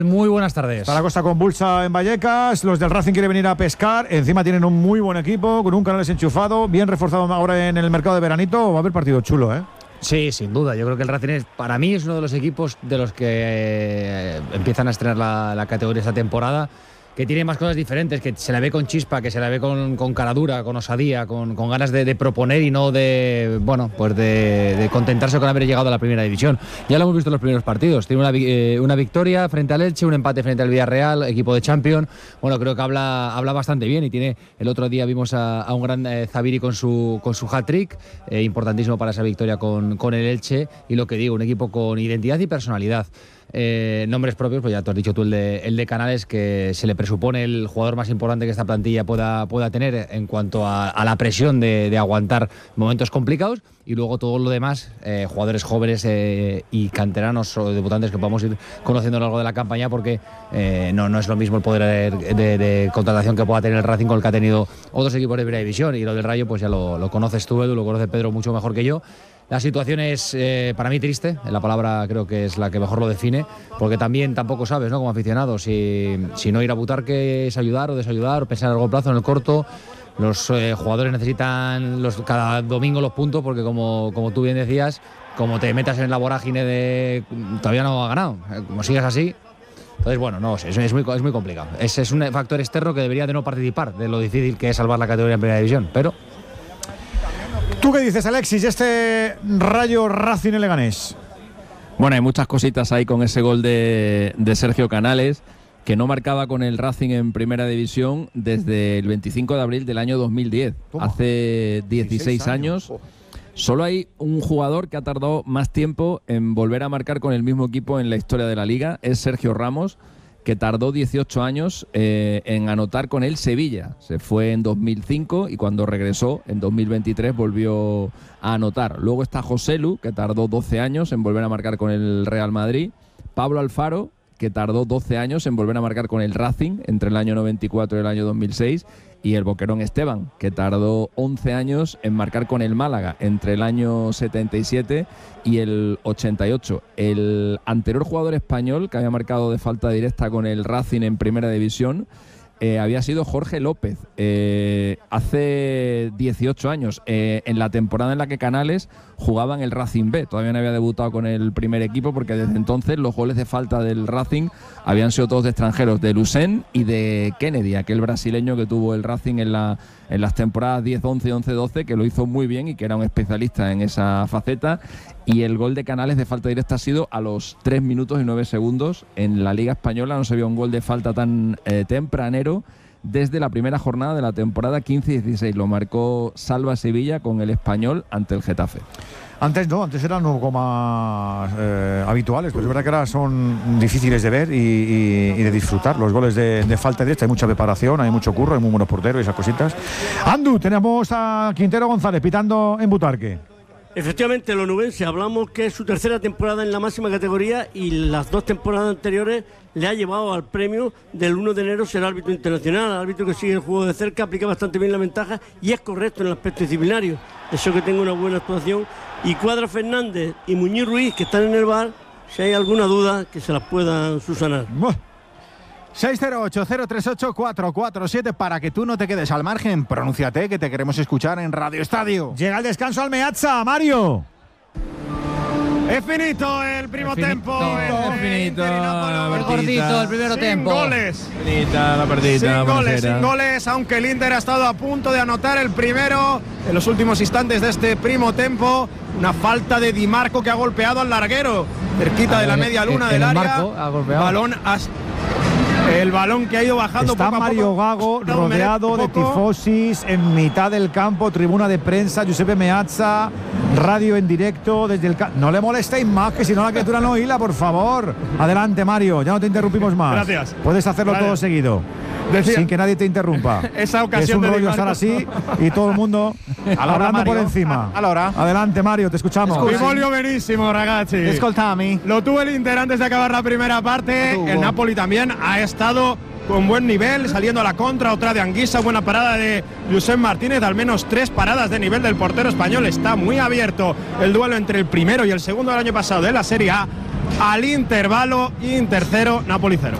Muy buenas tardes. Está la cosa convulsa en Vallecas. Los del Racing quieren venir a pescar. Encima tienen un muy buen equipo, con un Canales enchufado, bien reforzado ahora en el mercado de veranito. Va a haber partido chulo, ¿eh? Sí, sin duda. Yo creo que el Racing para mí es uno de los equipos de los que empiezan a estrenar la categoría esta temporada, que tiene más cosas diferentes, que se la ve con chispa, que se la ve con caradura, con osadía, con ganas de proponer y no de contentarse con haber llegado a la primera división. Ya lo hemos visto en los primeros partidos. Tiene una victoria frente al Elche, un empate frente al Villarreal, equipo de Champions. Bueno, creo que habla bastante bien y tiene. El otro día vimos a un gran Zaviri con su hat-trick, importantísimo para esa victoria con el Elche. Y lo que digo, un equipo con identidad y personalidad. Nombres propios, pues ya te has dicho tú el de Canales, que se le presupone el jugador más importante que esta plantilla pueda tener en cuanto a la presión de aguantar momentos complicados, y luego todo lo demás, jugadores jóvenes y canteranos o debutantes que podamos ir conociendo a lo largo de la campaña, porque no es lo mismo el poder de contratación que pueda tener el Racing con el que ha tenido otros equipos de primera división. Y lo del Rayo pues ya lo conoces tú, Edu, lo conoce Pedro mucho mejor que yo. La situación es, para mí, triste. La palabra creo que es la que mejor lo define, porque tampoco sabes, ¿no?, como aficionado, si no ir a Butarque es ayudar o desayudar, o pensar a largo plazo, en el corto. Los jugadores necesitan cada domingo los puntos, porque como tú bien decías, como te metas en la vorágine de todavía no ha ganado, como sigas así. Entonces, bueno, no sé, es muy complicado. Es un factor externo que debería de no participar de lo difícil que es salvar la categoría en primera división, pero... ¿Tú qué dices, Alexis, este Rayo Racing en Leganés? Bueno, hay muchas cositas ahí con ese gol de Sergio Canales, que no marcaba con el Racing en primera división desde el 25 de abril del año 2010. ¿Cómo? Hace 16 años. Solo hay un jugador que ha tardado más tiempo en volver a marcar con el mismo equipo en la historia de la Liga, es Sergio Ramos, que tardó 18 años en anotar con el Sevilla. Se fue en 2005 y cuando regresó en 2023 volvió a anotar. Luego está Joselu, que tardó 12 años en volver a marcar con el Real Madrid. Pablo Alfaro, que tardó 12 años en volver a marcar con el Racing entre el año 94 y el año 2006. Y el Boquerón Esteban, que tardó 11 años en marcar con el Málaga entre el año 77 y el 88. El anterior jugador español que había marcado de falta directa con el Racing en primera división había sido Jorge López, hace 18 años, en la temporada en la que Canales jugaba en el Racing B. Todavía no había debutado con el primer equipo, porque desde entonces los goles de falta del Racing habían sido todos de extranjeros, de Lucén y de Kennedy, aquel brasileño que tuvo el Racing en las temporadas 10-11 y 11-12, que lo hizo muy bien y que era un especialista en esa faceta. Y el gol de Canales de falta directa ha sido a los 3 minutos y 9 segundos. En la Liga Española no se vio un gol de falta tan tempranero desde la primera jornada de la temporada 15-16. Lo marcó Salva Sevilla con el Español ante el Getafe. Antes eran un poco más habituales, pero es verdad que ahora son difíciles de ver y de disfrutar. Los goles de falta directa, hay mucha preparación, hay mucho curro, hay muy buenos porteros y esas cositas. Andu, tenemos a Quintero González pitando en Butarque. Efectivamente, el onubense, hablamos que es su tercera temporada en la máxima categoría y las 2 temporadas anteriores le ha llevado al premio del 1 de enero ser árbitro internacional, árbitro que sigue el juego de cerca, aplica bastante bien la ventaja y es correcto en el aspecto disciplinario. Eso que tenga una buena actuación. Y Cuadra Fernández y Muñiz Ruiz, que están en el bar, si hay alguna duda, que se las puedan subsanar. 608-038-447 para que tú no te quedes al margen. Pronúnciate, que te queremos escuchar en Radio Estadio. Llega el descanso al Meazza, Mario. Es finito el primo tempo. Es finito. El cortito, el primero tempo. Goles. Finita la partida. Sin goles, aunque el Inter ha estado a punto de anotar el primero en los últimos instantes de este primo tempo. Una falta de Di Marco, que ha golpeado al larguero cerquita de la media luna del área. El balón que ha ido bajando. Está poco a Mario poco. Gago rodeado de tifosis en mitad del campo, tribuna de prensa, Giuseppe Meazza, radio en directo desde el campo. No le molestéis más, que si no la criatura no hila, por favor. Adelante, Mario, ya no te interrumpimos más. Gracias. Puedes hacerlo todo seguido. Sin que nadie te interrumpa. Esa ocasión es un de rollo Di estar Marco. así y todo el mundo hablando por encima. Adelante, Mario, te escuchamos. Volio benissimo, ragazzi. Escoltami. Lo tuvo el Inter antes de acabar la primera parte. El Napoli también ha estado con buen nivel, saliendo a la contra, otra de Anguissa, buena parada de Josep Martínez, al menos 3 paradas de nivel del portero español. Está muy abierto el duelo entre el primero y el segundo del año pasado de la Serie A. al intervalo. Inter 0, Napoli 0.